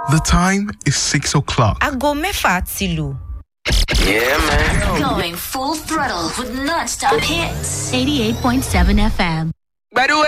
The time is 6 o'clock. Aago mẹ́fà ti lù. Yeah, man. Going full throttle with non-stop hits. 88.7 FM. By the way,